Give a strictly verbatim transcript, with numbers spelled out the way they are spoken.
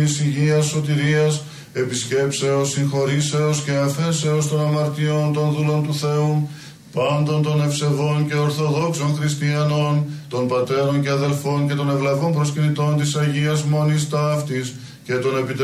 ζωής, υγείας, σωτηρίας, επισκέψεως, συγχωρήσεως και αφέσεως των αμαρτιών των δούλων του Θεού, πάντων των ευσεβών και ορθοδόξων χριστιανών, των πατέρων και αδελφών και των ευλαβών προσκυνητών της Αγίας Μονής Ταύτης και των επιτελείων